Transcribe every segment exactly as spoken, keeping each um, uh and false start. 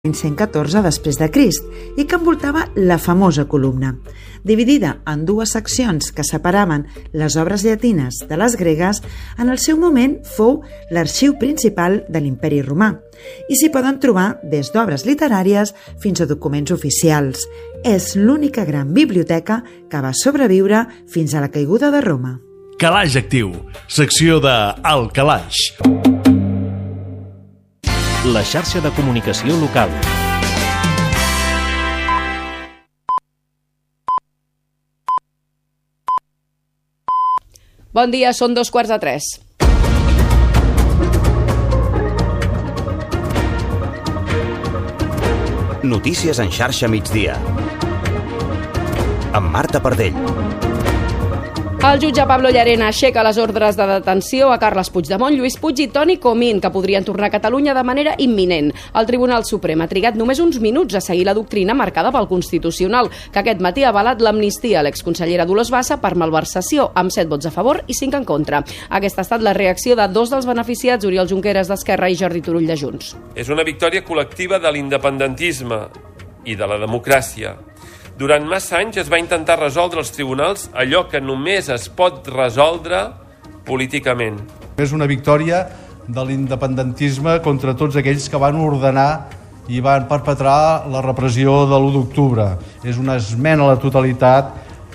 l'any cent catorze després de Crist i que envoltava la famosa columna. Dividida en dues seccions que separaven les obres llatines de les gregues, en el seu moment fou l'arxiu principal de l'Imperi Romà i s'hi poden trobar des d'obres literàries fins a documents oficials. És l'única gran biblioteca que va sobreviure fins a la caiguda de Roma. Calaix Actiu, secció de El Calaix. La xarxa de comunicació local. Bon dia, són dos quarts de tres. Notícies en xarxa migdia. Amb Marta Pardell. El jutge Pablo Llarena aixeca les ordres de detenció a Carles Puigdemont, Lluís Puig i Toni Comín, que podrien tornar a Catalunya de manera imminent. El Tribunal Suprem ha trigat només uns minuts a seguir la doctrina marcada pel Constitucional, que aquest matí ha avalat l'amnistia a l'exconsellera Dolors Bassa per malversació, amb set vots a favor i cinc en contra. Aquesta ha estat la reacció de dos dels beneficiats, Oriol Junqueras d'Esquerra i Jordi Turull de Junts. És una victòria col·lectiva de l'independentisme i de la democràcia. Durant massa anys es va intentar resoldre als tribunals allò que només es pot resoldre políticament. És una victòria de l'independentisme contra tots aquells que van ordenar i van perpetrar la repressió de l'u d'octubre. És una esmena a la totalitat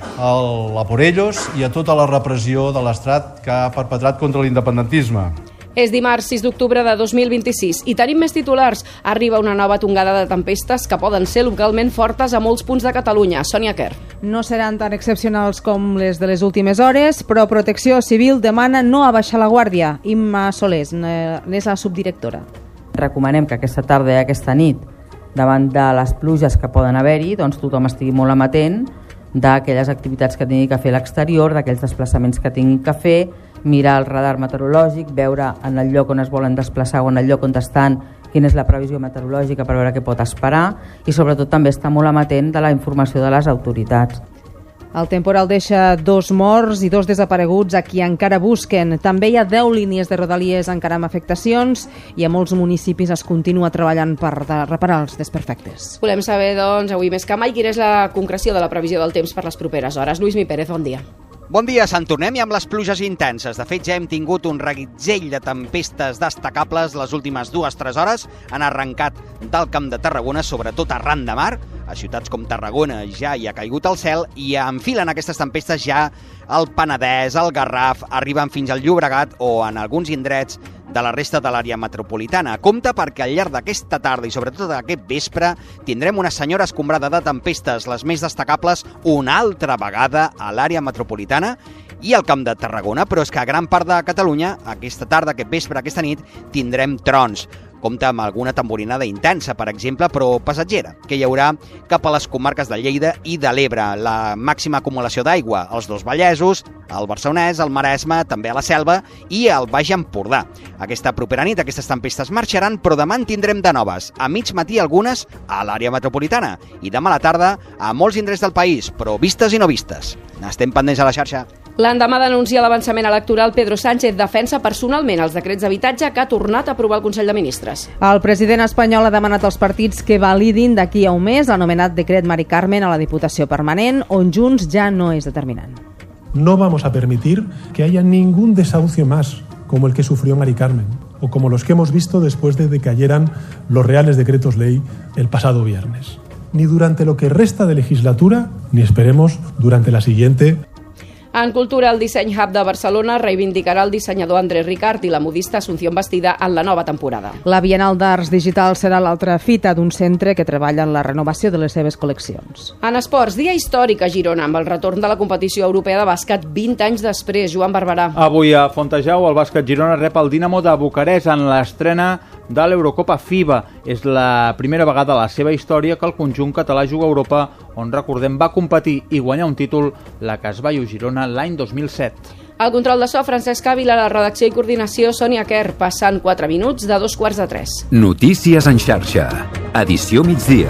a por ellos i a tota la repressió de l'Estat que ha perpetrat contra l'independentisme. És dimarts sis d'octubre de dos mil vint-i-sis i tenim més titulars. Arriba una nova tongada de tempestes que poden ser localment fortes a molts punts de Catalunya. Sònia Quer. No seran tan excepcionals com les de les últimes hores, però Protecció Civil demana no abaixar la guàrdia. Imma Solés n'és la subdirectora. Recomanem que aquesta tarda i aquesta nit, davant de les pluges que poden haver-hi, doncs tothom estigui molt amatent d'aquelles activitats que tingui que fer a l'exterior, d'aquells desplaçaments que tingui que fer, mirar el radar meteorològic, veure en el lloc on es volen desplaçar o en el lloc on estan quina és la previsió meteorològica per veure què pot esperar i sobretot també estar molt amatent de la informació de les autoritats. El temporal deixa dos morts i dos desapareguts a qui encara busquen. També hi ha deu línies de rodalies encara amb afectacions i a molts municipis es continua treballant per reparar els desperfectes. Volem saber, doncs, avui més que mai, quina és la concreció de la previsió del temps per les properes hores. Lluís Mi Pérez, bon dia. Bon dia, se'n tornem i amb les pluges intenses. De fet, ja hem tingut un reguitzell de tempestes destacables les últimes dues o tres hores. Han arrencat del Camp de Tarragona, sobretot arran de mar. A ciutats com Tarragona ja hi ha caigut el cel i enfilen aquestes tempestes ja al Penedès, al Garraf, arriben fins al Llobregat o en alguns indrets de la resta de l'àrea metropolitana. Compte perquè al llarg d'aquesta tarda i sobretot d'aquest vespre tindrem una senyora escombrada de tempestes, les més destacables una altra vegada a l'àrea metropolitana i al Camp de Tarragona, però és que a gran part de Catalunya, aquesta tarda, aquest vespre, aquesta nit, tindrem trons. Compte amb alguna tamborinada intensa, per exemple, però passatgera, que hi haurà cap a les comarques de Lleida i de l'Ebre. La màxima acumulació d'aigua als dos Vallesos, al Barcelonès, al Maresme, també a la Selva i al Baix Empordà. Aquesta propera nit aquestes tempestes marxaran, però demà en tindrem de noves. A mig matí algunes a l'àrea metropolitana i demà a la tarda a molts indrets del país, però vistes i no vistes. Estem pendents a la xarxa. L'endemà d'anunciar l'avançament electoral, Pedro Sánchez defensa personalment els decrets d'habitatge que ha tornat a aprovar el Consell de Ministres. El president espanyol ha demanat als partits que validin d'aquí a un mes l'anomenat decret Mari Carmen a la Diputació Permanent, on Junts ja no és determinant. No vamos a permitir que haya ningún desahucio más como el que sufrió Mari Carmen o como los que hemos visto después de que cayeran los reales decretos ley el pasado viernes. Ni durante lo que resta de legislatura, ni esperemos durante la siguiente. En cultura, el Disseny Hub de Barcelona reivindicarà el dissenyador Andrés Ricard i la modista Asunción Bastida en la nova temporada. La Bienal d'Arts Digital serà l'altra fita d'un centre que treballa en la renovació de les seves col·leccions. En esports, dia històric a Girona amb el retorn de la competició europea de bàsquet vint anys després. Joan Barberà. Avui a Fontejau el bàsquet Girona rep el Dinamo de Bucarest en l'estrena de l'Eurocopa FIBA. És la primera vegada a la seva història que el conjunt català juga a Europa, on, recordem, va competir i guanyar un títol, la Casballo Girona, l'any dos mil set. El control de so, Francesc Ávila, la redacció i coordinació, Sònia Quer, passant quatre minuts de dos quarts de tres. Notícies en xarxa. Edició migdia.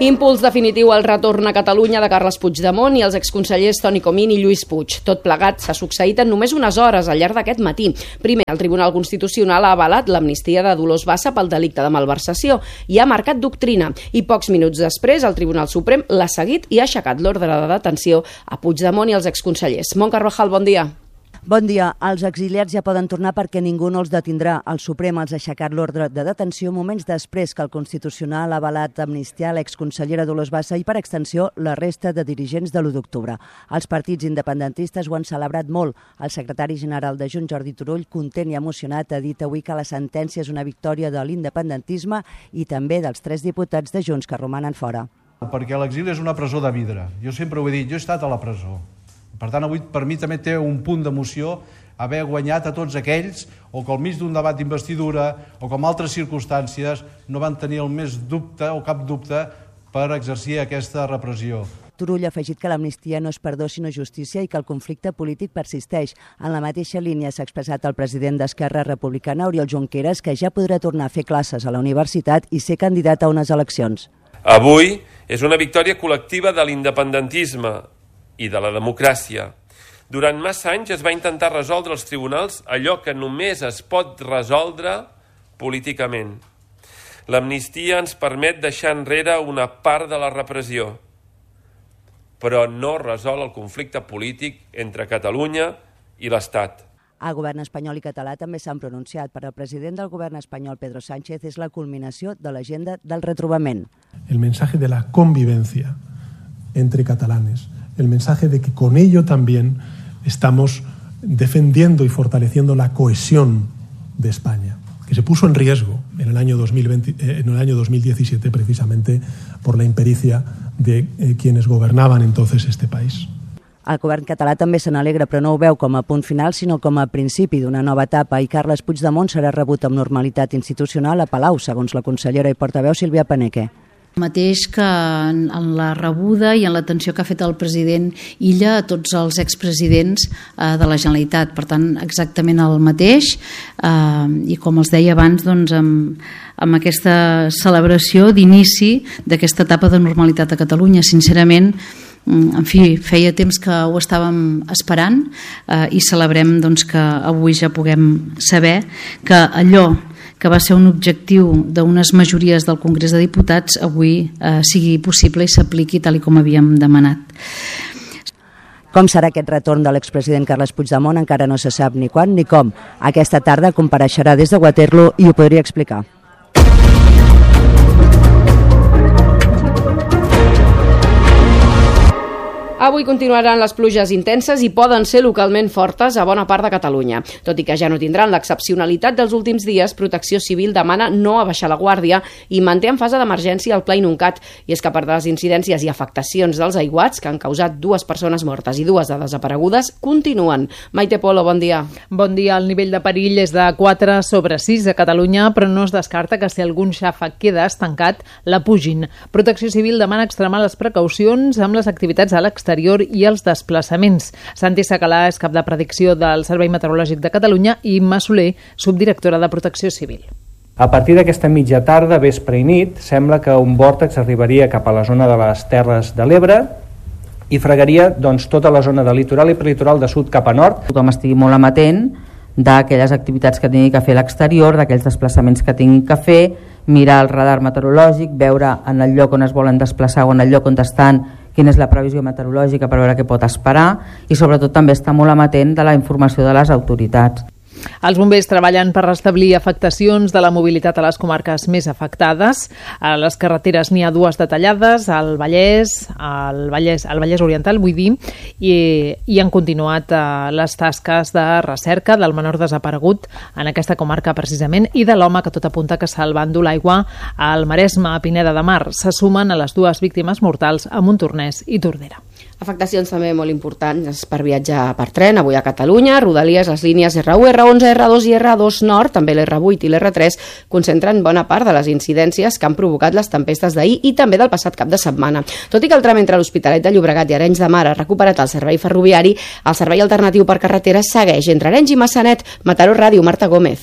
Impuls definitiu al retorn a Catalunya de Carles Puigdemont i els exconsellers Toni Comín i Lluís Puig. Tot plegat s'ha succeït en només unes hores al llarg d'aquest matí. Primer, el Tribunal Constitucional ha avalat l'amnistia de Dolors Bassa pel delicte de malversació i ha marcat doctrina. I pocs minuts després, el Tribunal Suprem l'ha seguit i ha aixecat l'ordre de detenció a Puigdemont i els exconsellers. Mont Carvajal, bon dia. Bon dia. Els exiliats ja poden tornar perquè ningú no els detindrà. El Suprem els ha aixecat l'ordre de detenció moments després que el Constitucional ha avalat amnistiar l'exconsellera Dolors Bassa i, per extensió, la resta de dirigents de l'u d'octubre. Els partits independentistes ho han celebrat molt. El secretari general de Junts, Jordi Turull, content i emocionat, ha dit avui que la sentència és una victòria de l'independentisme i també dels tres diputats de Junts que romanen fora. Perquè l'exili és una presó de vidre. Jo sempre ho he dit, jo he estat a la presó. Per tant, avui per mi també té un punt d'emoció haver guanyat a tots aquells o que al mig d'un debat d'investidura o com altres circumstàncies no van tenir el més dubte o cap dubte per exercir aquesta repressió. Turull ha afegit que l'amnistia no és perdó sinó justícia i que el conflicte polític persisteix. En la mateixa línia s'ha expressat el president d'Esquerra Republicana, Oriol Junqueras, que ja podrà tornar a fer classes a la universitat i ser candidat a unes eleccions. Avui és una victòria col·lectiva de l'independentisme i de la democràcia. Durant massa anys es va intentar resoldre als tribunals allò que només es pot resoldre políticament. L'amnistia ens permet deixar enrere una part de la repressió, però no resol el conflicte polític entre Catalunya i l'Estat. El govern espanyol i català també s'han pronunciat. Per al president del govern espanyol, Pedro Sánchez, és la culminació de l'agenda del retrobament. El mensaje de la convivencia entre catalanes, el mensaje de que con ello también estamos defendiendo y fortaleciendo la cohesión de España, que se puso en riesgo en el año dos mil veinte, en el año dos mil diecisiete precisamente por la impericia de eh, quienes gobernaban entonces este país. El govern català també se n'alegra, però no ho veu com a punt final, sinó com a principi d'una nova etapa, i Carles Puigdemont serà rebut amb normalitat institucional a Palau, segons la consellera i portaveu Sílvia Paneque. Mateix que en la rebuda i en l'atenció que ha fet el president Illa a tots els expresidents de la Generalitat. Per tant, exactament el mateix, i com els deia abans, doncs, amb, amb aquesta celebració d'inici d'aquesta etapa de normalitat a Catalunya. Sincerament, en fi, feia temps que ho estàvem esperant eh, i celebrem doncs, que avui ja puguem saber que allò que va ser un objectiu d'unes majories del Congrés de Diputats avui eh, sigui possible i s'apliqui tal i com havíem demanat. Com serà aquest retorn de l'expresident Carles Puigdemont encara no se sap ni quan ni com. Aquesta tarda compareixerà des de Waterloo i ho podria explicar. Avui continuaran les pluges intenses i poden ser localment fortes a bona part de Catalunya. Tot i que ja no tindran l'excepcionalitat dels últims dies, Protecció Civil demana no abaixar la guàrdia i manté en fase d'emergència el Pla Inuncat. I és que a part de les incidències i afectacions dels aiguats, que han causat dues persones mortes i dues de desaparegudes, continuen. Maite Polo, bon dia. Bon dia. El nivell de perill és de quatre sobre sis a Catalunya, però no es descarta que si algun xàfec queda estancat, la pugin. Protecció Civil demana extremar les precaucions amb les activitats a l'exterior i els desplaçaments. Santi Sacalà és cap de predicció del Servei Meteorològic de Catalunya i Imma Soler, subdirectora de Protecció Civil. A partir d'aquesta mitja tarda, vespre i nit, sembla que un vòrtex arribaria cap a la zona de les Terres de l'Ebre i fregaria doncs, tota la zona del litoral i prelitoral de sud cap a nord. Tothom estigui molt amatent d'aquelles activitats que tingui que fer a l'exterior, d'aquells desplaçaments que tingui que fer, mirar el radar meteorològic, veure en el lloc on es volen desplaçar o en el lloc on estan quina és la previsió meteorològica per veure què pot esperar i sobretot també estar molt amatent de la informació de les autoritats. Els bombers treballen per restablir afectacions de la mobilitat a les comarques més afectades. A les carreteres n'hi ha dues detallades, al Vallès, al Vallès, al Vallès Oriental, vull dir, i, i han continuat eh, les tasques de recerca del menor desaparegut en aquesta comarca precisament i de l'home que tot apunta que se'l va endur l'aigua al Maresme, a Pineda de Mar. Se sumen a les dues víctimes mortals a Montornès i Tordera. Afectacions també molt importants per viatjar per tren, avui a Catalunya. Rodalies, les línies erre u, erre onze, erre dos i erre dos Nord, també l'erre vuit i l'erre tres, concentren bona part de les incidències que han provocat les tempestes d'ahir i també del passat cap de setmana. Tot i que el tram entre l'Hospitalet de Llobregat i Arenys de Mar ha recuperat el servei ferroviari, el servei alternatiu per carretera segueix entre Arenys i Massanet. Mataró Ràdio, Marta Gómez.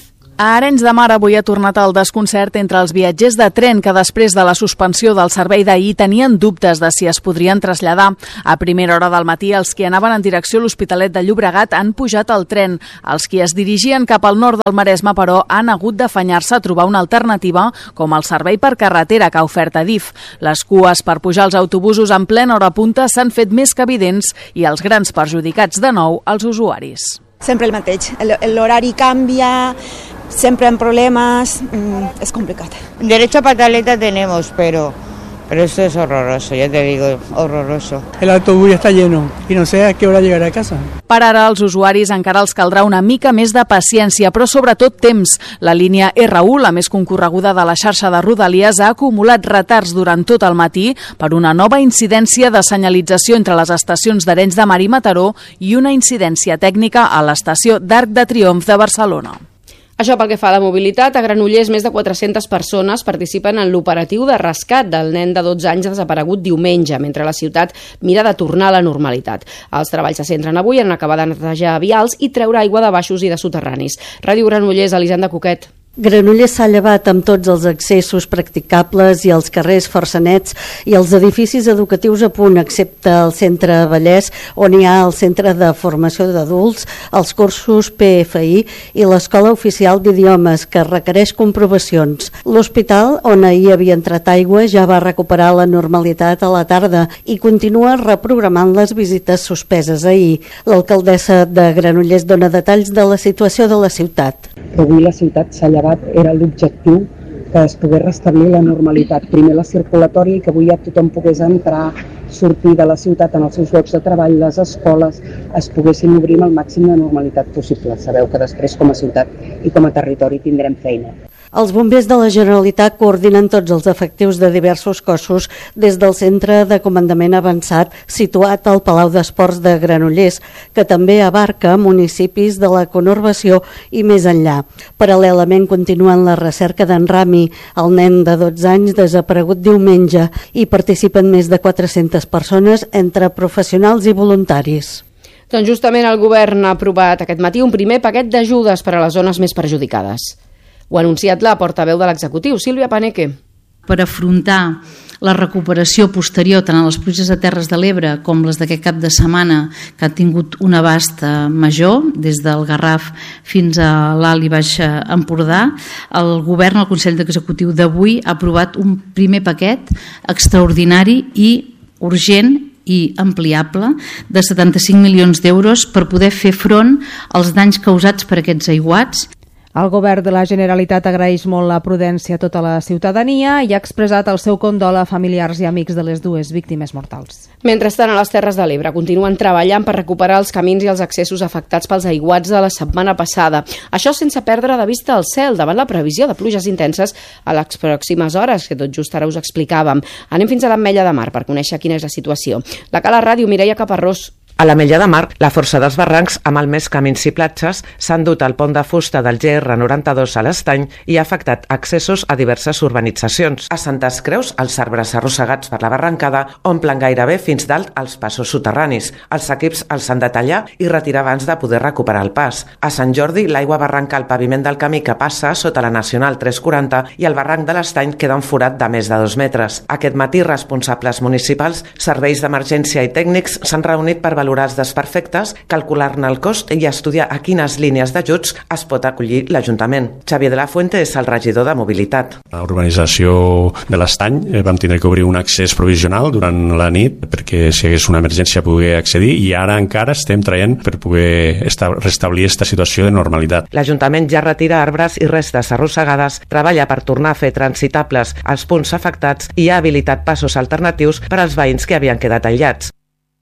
A Arenys de Mar avui ha tornat el desconcert entre els viatgers de tren que després de la suspensió del servei d'ahir tenien dubtes de si es podrien traslladar. A primera hora del matí, els que anaven en direcció a l'Hospitalet de Llobregat han pujat al tren. Els qui es dirigien cap al nord del Maresme, però, han hagut d'afanyar-se a trobar una alternativa com el servei per carretera que ha ofert Adif. Les cues per pujar als autobusos en plena hora punta s'han fet més que evidents i els grans perjudicats de nou els usuaris. Sempre el mateix. L'horari canvia, siempre en problemas, mmm, es complicado. Derecho a pataleta tenemos, pero, pero esto es horroroso, ya te digo, horroroso. El autobús ya está lleno y no sé a qué hora llegará a casa. Per ara, als usuaris encara els caldrà una mica més de paciència, però sobretot temps. La línia erre u, la més concorreguda de la xarxa de Rodalies, ha acumulat retards durant tot el matí per una nova incidència de senyalització entre les estacions d'Arenys de Mar i Mataró i una incidència tècnica a l'estació d'Arc de Triomf de Barcelona. Això pel que fa a la mobilitat, a Granollers més de quatre-centes persones participen en l'operatiu de rescat del nen de dotze anys desaparegut diumenge, mentre la ciutat mira de tornar a la normalitat. Els treballs se centren avui en acabar de netejar vials i treure aigua de baixos i de soterranis. Ràdio Granollers, Elisenda Coquet. Granollers s'ha llevat amb tots els accessos practicables i els carrers força nets i els edificis educatius a punt, excepte el centre Vallès, on hi ha el centre de formació d'adults, els cursos pe efe i i l'escola oficial d'idiomes, que requereix comprovacions. L'hospital, on ahir havia entrat aigua, ja va recuperar la normalitat a la tarda i continua reprogramant les visites suspeses ahir. L'alcaldessa de Granollers dona detalls de la situació de la ciutat. Avui la ciutat s'ha llevat, era l'objectiu que es pogués restablir la normalitat. Primer la circulatòria i que avui ja tothom pogués entrar, sortir de la ciutat en els seus llocs de treball, les escoles, es poguessin obrir amb el màxim de normalitat possible. Sabeu que després com a ciutat i com a territori tindrem feina. Els bombers de la Generalitat coordinen tots els efectius de diversos cossos des del centre de comandament avançat situat al Palau d'Esports de Granollers, que també abarca municipis de la conurbació i més enllà. Paral·lelament continuen la recerca d'en Rami, el nen de dotze anys desaparegut diumenge, i participen més de quatre-centes persones entre professionals i voluntaris. Doncs justament el govern ha aprovat aquest matí un primer paquet d'ajudes per a les zones més perjudicades. Ho ha anunciat la portaveu de l'executiu, Sílvia Paneque. Per afrontar la recuperació posterior tant a les pluges de Terres de l'Ebre com les d'aquest cap de setmana, que han tingut un abast major, des del Garraf fins a l'Alt i Baix Empordà, el govern, el Consell d'Executiu d'avui, ha aprovat un primer paquet extraordinari i urgent i ampliable de setanta-cinc milions d'euros per poder fer front als danys causats per aquests aiguats. El govern de la Generalitat agraeix molt la prudència a tota la ciutadania i ha expressat el seu condol a familiars i amics de les dues víctimes mortals. Mentrestant, a les Terres de l'Ebre continuen treballant per recuperar els camins i els accessos afectats pels aiguats de la setmana passada. Això sense perdre de vista el cel davant la previsió de pluges intenses a les pròximes hores, que tot just ara us explicàvem. Anem fins a l'Ametlla de Mar per conèixer quina és la situació. La Cala Ràdio, Mireia Caparrós. A l'Ametlla de Mar, la força dels barrancs, amb el més camins i platges, s'han dut al pont de fusta del ge erre noranta-dos a l'Estany i ha afectat accessos a diverses urbanitzacions. A Santes Creus, els arbres arrossegats per la barrancada omplen gairebé fins dalt als passos soterranis. Els equips els han de tallar i retirar abans de poder recuperar el pas. A Sant Jordi, l'aigua barranca al paviment del camí que passa sota la Nacional tres quaranta i el barranc de l'Estany queda un forat de més de dos metres. Aquest matí, responsables municipals, serveis d'emergència i tècnics s'han reunit per valorar els desperfectes, calcular-ne el cost i estudiar a quines línies d'ajuts es pot acollir l'Ajuntament. Xavier de la Fuente és el regidor de Mobilitat. A l'urbanització de l'Estany eh, vam tindre que obrir un accés provisional durant la nit perquè si hi hagués una emergència poder accedir i ara encara estem traient per poder restablir aquesta situació de normalitat. L'Ajuntament ja retira arbres i restes arrossegades, treballa per tornar a fer transitables els punts afectats i ha habilitat passos alternatius per als veïns que havien quedat aïllats.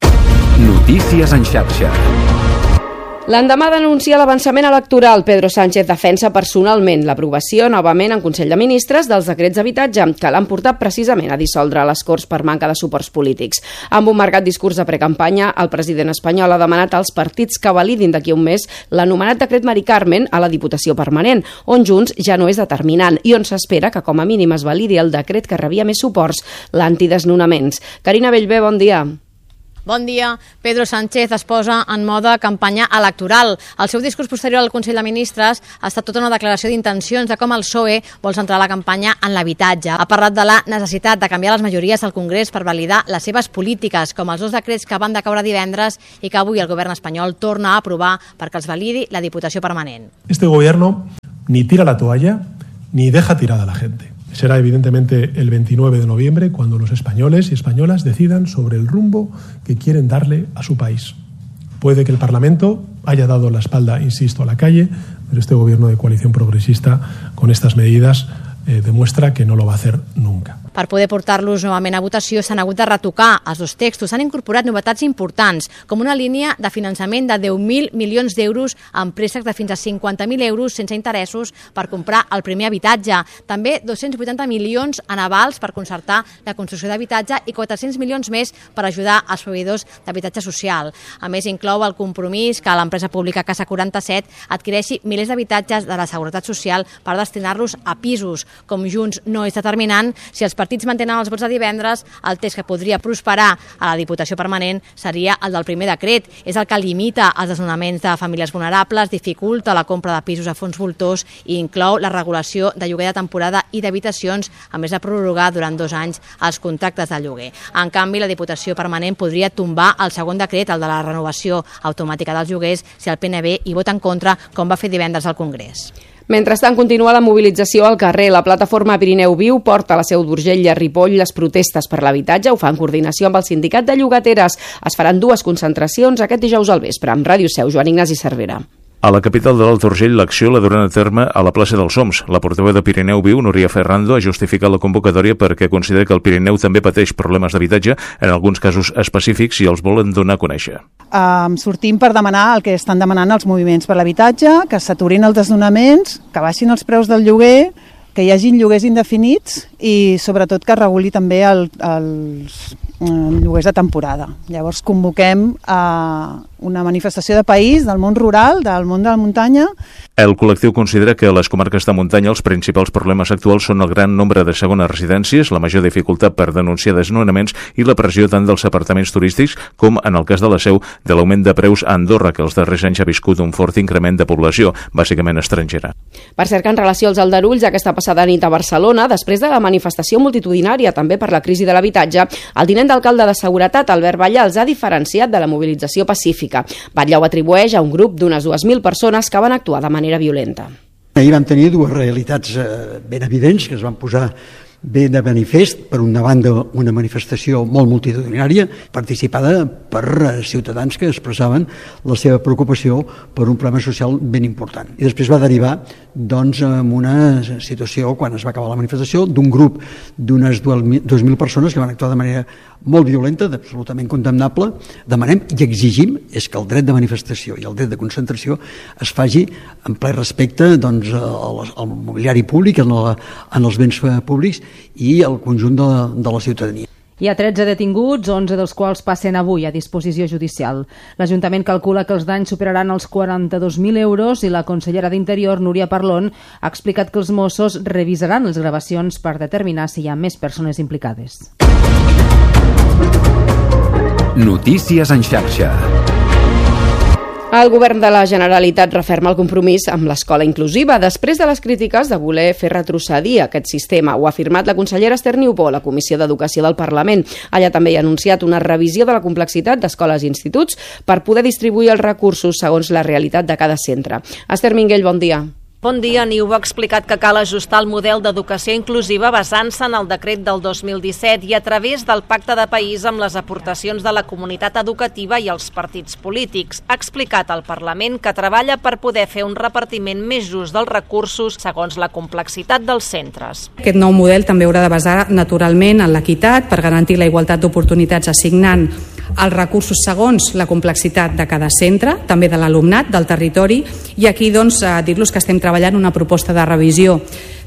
Notícies en xarxa. L'endemà d'anunciar l'avançament electoral, Pedro Sánchez defensa personalment l'aprovació novament en Consell de Ministres dels decrets d'habitatge que l'han portat precisament a dissoldre les Corts per manca de suports polítics. Amb un marcat discurs de precampanya, el president espanyol ha demanat als partits que validin d'aquí un mes l'anomenat decret Mari Carmen a la Diputació Permanent, on Junts ja no és determinant i on s'espera que com a mínim es validi el decret que rebia més suports, l'antidesnonaments. Carina Bellver, bon dia. Bon dia. Pedro Sánchez es posa en mode campanya electoral. El seu discurs posterior al Consell de Ministres ha estat tota una declaració d'intencions de com el P S O E vol centrar la campanya en l'habitatge. Ha parlat de la necessitat de canviar les majories al Congrés per validar les seves polítiques, com els dos decrets que van decaure divendres i que avui el govern espanyol torna a aprovar perquè els validi la Diputació Permanent. Este gobierno ni tira la toalla ni deja tirada a la gente. Será evidentemente el veintinueve de noviembre cuando los españoles y españolas decidan sobre el rumbo que quieren darle a su país. Puede que el Parlamento haya dado la espalda, insisto, a la calle, pero este gobierno de coalición progresista con estas medidas eh, demuestra que no lo va a hacer nunca. Per poder portar-los novament a votació s'han hagut de retocar els dos textos. S'han incorporat novetats importants, com una línia de finançament de deu mil milions d'euros amb préstecs de fins a cinquanta mil euros sense interessos per comprar el primer habitatge. També dos-cents vuitanta milions en avals per concertar la construcció d'habitatge i quatre-cents milions més per ajudar als proveïdors d'habitatge social. A més, inclou el compromís que l'empresa pública Casa quaranta-set adquireixi milers d'habitatges de la Seguretat Social per destinar-los a pisos. Com Junts no és determinant, si els partits mantenen els vots de divendres, el text que podria prosperar a la Diputació Permanent seria el del primer decret. És el que limita els desnonaments de famílies vulnerables, dificulta la compra de pisos a fons voltors i inclou la regulació de lloguer de temporada i d'habitacions, a més de prorrogar durant dos anys els contractes de lloguer. En canvi, la Diputació Permanent podria tombar el segon decret, el de la renovació automàtica dels lloguers, si el P N B hi vota en contra, com va fer divendres al Congrés. Mentrestant, continua la mobilització al carrer. La plataforma Pirineu Viu porta a la Seu d'Urgell i a Ripoll les protestes per l'habitatge. Ho fa en coordinació amb el sindicat de llogateres. Es faran dues concentracions aquest dijous al vespre. Amb Ràdio Seu, Joan Ignasi Cervera. A la capital de l'Alt Urgell, l'acció la duran a terme a la plaça dels Oms. La portaveu de Pirineu Viu, Núria Ferrando, ha justificat la convocatòria perquè considera que el Pirineu també pateix problemes d'habitatge, en alguns casos específics, i els volen donar a conèixer. Um, sortim per demanar el que estan demanant els moviments per l'habitatge, que s'aturin els desnonaments, que baixin els preus del lloguer, que hi hagin lloguers indefinits i sobretot que reguli també el, els lloguers de temporada. Llavors convoquem a una manifestació de país, del món rural, del món de la muntanya. El col·lectiu considera que a les comarques de muntanya els principals problemes actuals són el gran nombre de segones residències, la major dificultat per denunciar desnonaments i la pressió tant dels apartaments turístics com, en el cas de la Seu, de l'augment de preus a Andorra, que els darrers anys ha viscut un fort increment de població, bàsicament estrangera. Per cert, que en relació als aldarulls aquesta passada nit a Barcelona, després de la manifestació multitudinària també per la crisi de l'habitatge, el tinent d'alcalde de Seguretat, Albert Batlle, els ha diferenciat de la mobilització pacífica. Batlle ho atribueix a un grup d'unes dues mil persones que van actuar de manera violenta. Ahir vam tenir dues realitats ben evidents que es van posar bé de manifest. Per una banda, una manifestació molt multitudinària participada per ciutadans que expressaven la seva preocupació per un problema social ben important. I després va derivar doncs, en una situació, quan es va acabar la manifestació, d'un grup d'unes dues mil persones que van actuar de manera molt violenta, absolutament condemnable. Demanem i exigim és que el dret de manifestació i el dret de concentració es faci en ple respecte doncs, al, al mobiliari públic, en, la, en els béns públics i el conjunt de, de la ciutadania. Hi ha tretze detinguts, onze dels quals passen avui a disposició judicial. L'Ajuntament calcula que els danys superaran els quaranta-dos mil euros i la consellera d'Interior, Núria Parlon, ha explicat que els Mossos revisaran les gravacions per determinar si hi ha més persones implicades. Notícies en xarxa. El govern de la Generalitat referma el compromís amb l'escola inclusiva després de les crítiques de voler fer retrocedir aquest sistema. Ho ha afirmat la consellera Esther Niubó a la Comissió d'Educació del Parlament. Allà també ha anunciat una revisió de la complexitat d'escoles i instituts per poder distribuir els recursos segons la realitat de cada centre. Esther Minguell, bon dia. Bon dia. Niubó ha explicat que cal ajustar el model d'educació inclusiva basant-se en el decret del dos mil disset i a través del pacte de país amb les aportacions de la comunitat educativa i els partits polítics. Ha explicat al Parlament que treballa per poder fer un repartiment més just dels recursos segons la complexitat dels centres. Aquest nou model també haurà de basar naturalment en l'equitat per garantir la igualtat d'oportunitats assignant els recursos segons la complexitat de cada centre, també de l'alumnat, del territori, i aquí doncs dir-los que estem treballant una proposta de revisió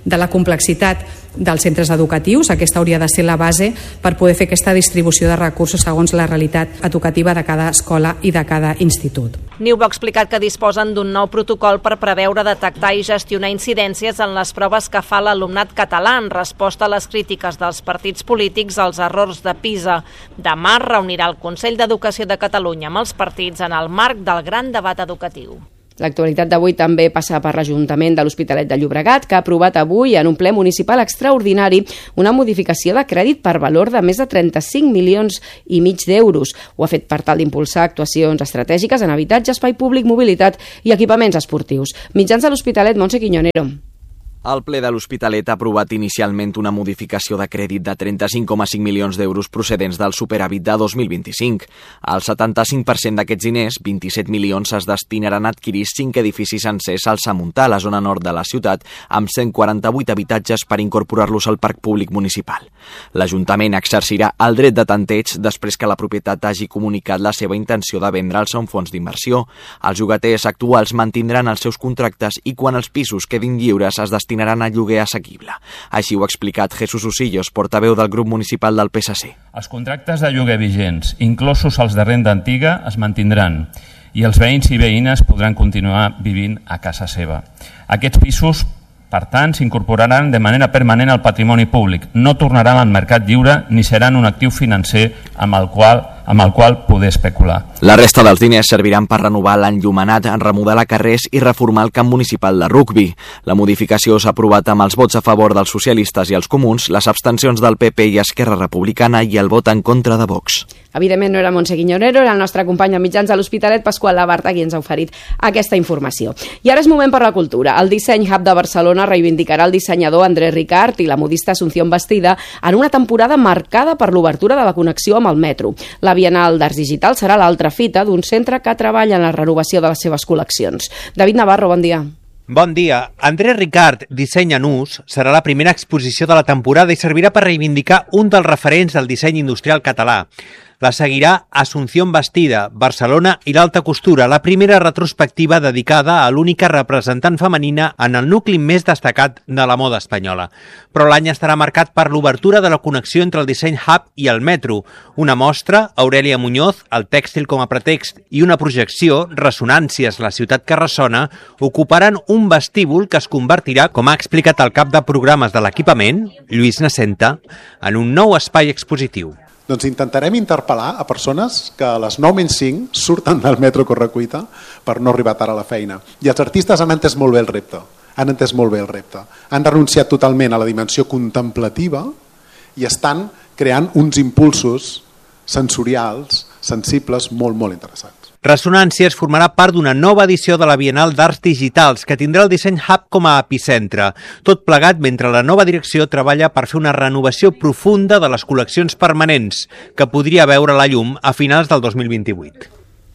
de la complexitat dels centres educatius. Aquesta hauria de ser la base per poder fer aquesta distribució de recursos segons la realitat educativa de cada escola i de cada institut. Niu ha explicat que disposen d'un nou protocol per preveure, detectar i gestionar incidències en les proves que fa l'alumnat català en resposta a les crítiques dels partits polítics als errors de PISA. Demà reunirà el Consell d'Educació de Catalunya amb els partits en el marc del gran debat educatiu. L'actualitat d'avui també passa per l'Ajuntament de l'Hospitalet de Llobregat, que ha aprovat avui en un ple municipal extraordinari una modificació de crèdit per valor de més de trenta-cinc milions i mig d'euros. Ho ha fet per tal d'impulsar actuacions estratègiques en habitatge, espai públic, mobilitat i equipaments esportius. Mitjans de l'Hospitalet, Montse Quiñonero. El ple de l'Hospitalet ha aprovat inicialment una modificació de crèdit de trenta-cinc coma cinc milions d'euros procedents del superàvit de dos mil vint-i-cinc. El setanta-cinc per cent d'aquests diners, vint-i-set milions, es destinaran a adquirir cinc edificis sencers al Samuntà, a la zona nord de la ciutat, amb cent quaranta-vuit habitatges per incorporar-los al parc públic municipal. L'Ajuntament exercirà el dret de tanteig després que la propietat hagi comunicat la seva intenció de vendre'ls a un fons d'inversió. Els llogaters actuals mantindran els seus contractes i quan els pisos quedin lliures es destinaran destinaran a lloguer assequible. Així ho ha explicat Jesús Usillos, portaveu del grup municipal del P S C. Els contractes de lloguer vigents, inclosos els de renda antiga, es mantindran i els veïns i veïnes podran continuar vivint a casa seva. Aquests pisos, per tant, s'incorporaran de manera permanent al patrimoni públic, no tornaran al mercat lliure ni seran un actiu financer amb el qual amb el qual poder especular. La resta dels diners serviran per renovar l'enllumenat, remodelar carrers i reformar el camp municipal de rugbi. La modificació s'ha aprovat amb els vots a favor dels socialistes i els comuns, les abstencions del P P i Esquerra Republicana i el vot en contra de Vox. Evidentment no era Montse Quiñonero, era el nostre company a mitjans de l'Hospitalet, Pasqual Labarta, qui ens ha oferit aquesta informació. I ara és moment per la cultura. El Disseny Hub de Barcelona reivindicarà el dissenyador André Ricard i la modista Asunción Bastida en una temporada marcada per l'obertura de la connexió amb el metro. La Bienal d'Arts Digital serà l'altra fita d'un centre que treballa en la renovació de les seves col·leccions. David Navarro, bon dia. Bon dia. André Ricard, Disseny en ús, serà la primera exposició de la temporada i servirà per reivindicar un dels referents del disseny industrial català. La seguirà Asunción Bastida, Barcelona i l'alta costura, la primera retrospectiva dedicada a l'única representant femenina en el nucli més destacat de la moda espanyola. Però l'any estarà marcat per l'obertura de la connexió entre el Disseny Hub i el metro. Una mostra, Aurelia Muñoz, el tèxtil com a pretext i una projecció, Ressonàncies, la ciutat que ressona, ocuparan un vestíbul que es convertirà, com ha explicat el cap de programes de l'equipament, Lluís Nacenta, en un nou espai expositiu. Doncs intentarem interpel·lar a persones que a les nou menys cinc surten del metro Correcuita per no arribar tard a la feina. I els artistes han entès molt bé el repte, han entès molt bé el repte. Han renunciat totalment a la dimensió contemplativa i estan creant uns impulsos sensorials, sensibles, molt, molt interessants. Ressonàncies formarà part d'una nova edició de la Bienal d'Arts Digitals que tindrà el Disseny Hub com a epicentre. Tot plegat mentre la nova direcció treballa per fer una renovació profunda de les col·leccions permanents que podria veure la llum a finals del dos mil vint-i-vuit.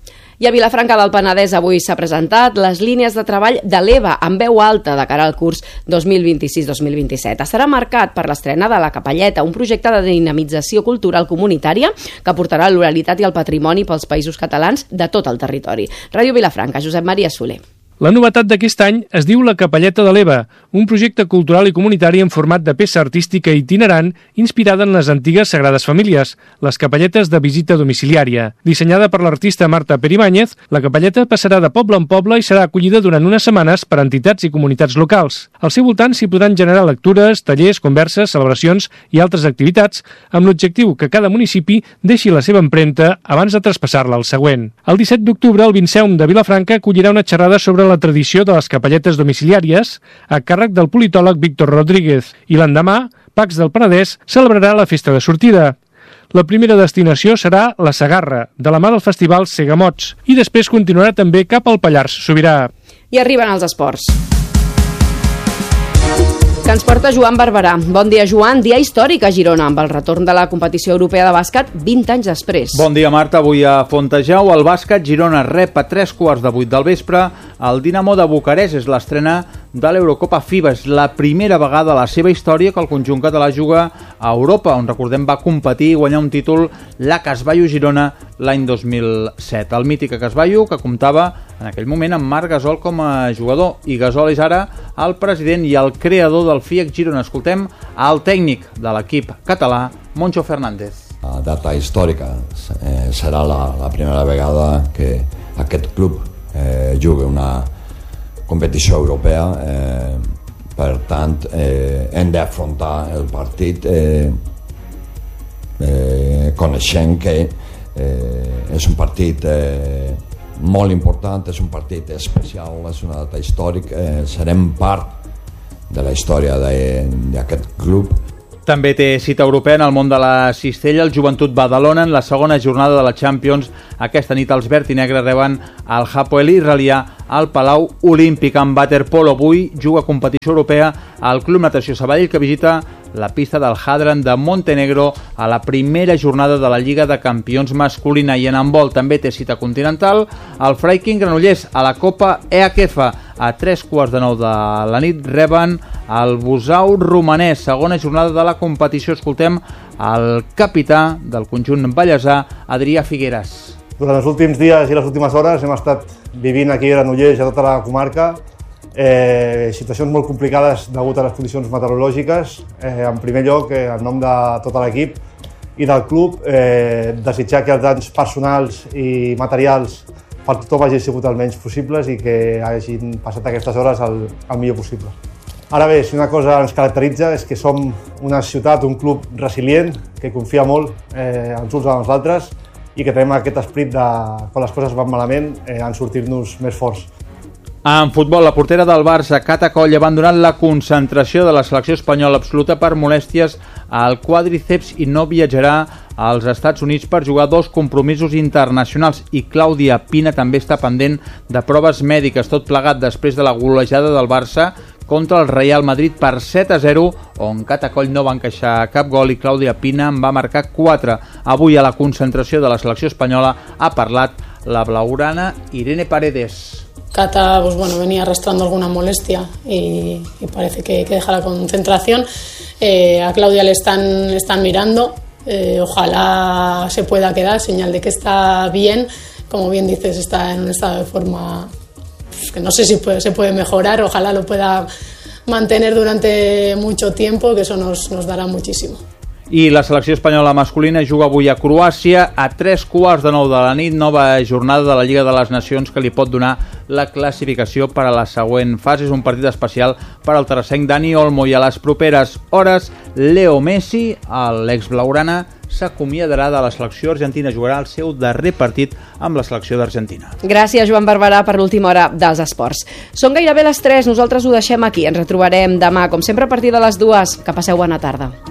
I a Vilafranca del Penedès avui s'ha presentat les línies de treball de l'E V A amb veu alta de cara al curs dos mil vint-i-sis dos mil vint-i-set. Estarà marcat per l'estrena de La Capelleta, un projecte de dinamització cultural comunitària que portarà l'oralitat i el patrimoni pels països catalans de tot el territori. Ràdio Vilafranca, Josep Maria Soler. La novetat d'aquest any es diu La Capelleta de l'E V A, un projecte cultural i comunitari en format de peça artística itinerant inspirada en les antigues Sagrades Famílies, les capelletes de visita domiciliària. Dissenyada per l'artista Marta Peribáñez, la capelleta passarà de poble en poble i serà acollida durant unes setmanes per entitats i comunitats locals. Al seu voltant s'hi podran generar lectures, tallers, converses, celebracions i altres activitats amb l'objectiu que cada municipi deixi la seva empremta abans de traspassar-la al següent. El disset d'octubre, el Vinceum de Vilafranca acollirà una xerrada sobre la tradició de les capelletes domiciliàries a càrrec del politòleg Víctor Rodríguez i l'endemà, Pacs del Penedès celebrarà la festa de sortida. La primera destinació serà la Segarra, de la mà del festival Segamots, i després continuarà també cap al Pallars Sobirà. I arriben els esports, que ens porta Joan Barberà. Bon dia, Joan. Dia històric a Girona, amb el retorn de la competició europea de bàsquet vint anys després. Bon dia, Marta. Avui a Fontejau, el bàsquet Girona rep a tres quarts de vuit del vespre el Dinamo de Bucarest. És l'estrena de l'Eurocopa FIBA. És la primera vegada a la seva història que el conjunt català juga a Europa, on, recordem, va competir i guanyar un títol la Casballo Girona l'any dos mil set. El mític Casballo, que comptava en aquell moment amb Marc Gasol com a jugador, i Gasol és ara el president i el creador del F I E C Girona. Escoltem el tècnic de l'equip català, Moncho Fernández. La data històrica eh, serà la, la primera vegada que aquest club eh, jugui una competició europea, eh, per tant eh, hem d'afrontar el partit eh, eh, coneixent que eh, és un partit eh, molt important, és un partit especial, és una data històrica, eh, serem part de la història d'aquest club. També té cita europea en el món de la cistella el Joventut Badalona en la segona jornada de la Champions. Aquesta nit els verd i negre reben el Hapoel israelià al Palau Olímpic. En waterpolo avui juga competició europea al Club Natació Sabadell, que visita la pista del Hadran de Montenegro a la primera jornada de la Lliga de Campions masculina. I en handbol també té cita continental el Freiking Granollers a la Copa E H F. A tres quarts de nou de la nit reben el Busau romanès, segona jornada de la competició. Escoltem el capità del conjunt ballesà, Adrià Figueres. Durant els últims dies i les últimes hores hem estat vivint aquí a Granollers i a tota la comarca eh, situacions molt complicades degut a les condicions meteorològiques. Eh, en primer lloc, eh, en nom de tot l'equip i del club, eh, desitjar que els danys personals i materials per tothom hagin sigut el menys possibles i que hagin passat aquestes hores el, el millor possible. Ara bé, si una cosa ens caracteritza és que som una ciutat, un club resilient, que confia molt eh, els uns en els altres i que tenim aquest esperit de, quan les coses van malament, eh, en sortir-nos més forts. En futbol, la portera del Barça, Cata Coll, ha abandonat la concentració de la selecció espanyola absoluta per molèsties al quàdriceps i no viatjarà als Estats Units per jugar dos compromisos internacionals. I Clàudia Pina també està pendent de proves mèdiques, tot plegat després de la golejada del Barça contra el Real Madrid per set a zero, on Cata Coll no va encaixar cap gol i Clàudia Pina en va marcar quatre. Avui a la concentració de la selecció espanyola ha parlat la blaugrana Irene Paredes. Cata pues bueno, venía arrastrando alguna molestia y, y parece que, que deja la concentración. Eh, a Claudia le están, le están mirando, eh, ojalá se pueda quedar, señal de que está bien. Como bien dices, está en un estado de forma pues, que no sé si puede, se puede mejorar, ojalá lo pueda mantener durante mucho tiempo, que eso nos, nos dará muchísimo. I la selecció espanyola masculina juga avui a Croàcia a tres quarts de nou de la nit, nova jornada de la Lliga de les Nacions que li pot donar la classificació per a la següent fase. És un partit especial per al terressenc Dani Olmo i a les properes hores Leo Messi, l'ex blaugrana, s'acomiadarà de la selecció argentina, jugarà el seu darrer partit amb la selecció d'Argentina. Gràcies, Joan Barberà, per l'última hora dels esports. Són gairebé les tres, nosaltres ho deixem aquí. Ens retrobarem demà, com sempre, a partir de les dues. Que passeu bona tarda.